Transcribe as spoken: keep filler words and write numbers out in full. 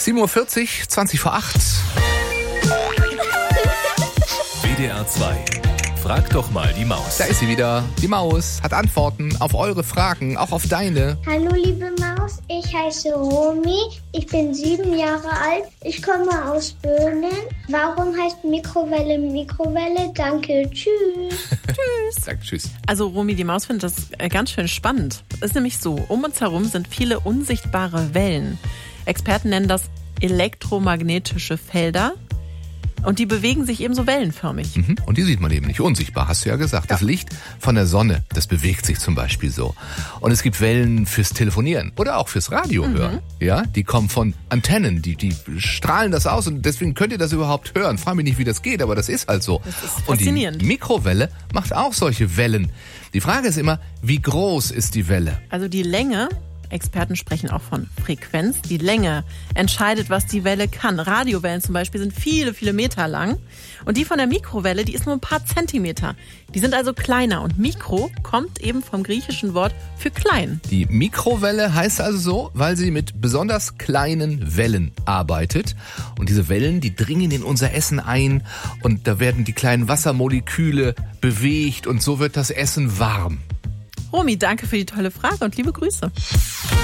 sieben Uhr vierzig, zwanzig vor acht. W D R zwei. Frag doch mal die Maus. Da ist sie wieder. Die Maus hat Antworten auf eure Fragen, auch auf deine. Hallo liebe Maus, ich heiße Romy, ich bin sieben Jahre alt, ich komme aus Böhnen. Warum heißt Mikrowelle Mikrowelle? Danke, tschüss. Tschüss. Sagt tschüss. Also Romy, die Maus findet das ganz schön spannend. Es ist nämlich so, um uns herum sind viele unsichtbare Wellen. Experten nennen das elektromagnetische Felder. Und die bewegen sich eben so wellenförmig. Mhm. Und die sieht man eben nicht unsichtbar, hast du ja gesagt. Ja. Das Licht von der Sonne, das bewegt sich zum Beispiel so. Und es gibt Wellen fürs Telefonieren oder auch fürs Radio mhm. hören. Ja, die kommen von Antennen, die, die strahlen das aus und deswegen könnt ihr das überhaupt hören. Frag mich nicht, wie das geht, aber das ist halt so. Das ist faszinierend. Und die Mikrowelle macht auch solche Wellen. Die Frage ist immer, wie groß ist die Welle? Also die Länge, Experten sprechen auch von Frequenz. Die Länge entscheidet, was die Welle kann. Radiowellen zum Beispiel sind viele, viele Meter lang. Und die von der Mikrowelle, die ist nur ein paar Zentimeter. Die sind also kleiner. Und Mikro kommt eben vom griechischen Wort für klein. Die Mikrowelle heißt also so, weil sie mit besonders kleinen Wellen arbeitet. Und diese Wellen, die dringen in unser Essen ein. Und da werden die kleinen Wassermoleküle bewegt. Und so wird das Essen warm. Romy, danke für die tolle Frage und liebe Grüße.